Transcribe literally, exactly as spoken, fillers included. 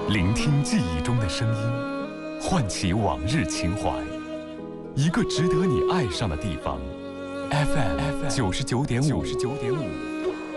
聆听记忆中的声音，唤起往日情怀。一个值得你爱上的地方 ，F M 九十九点五。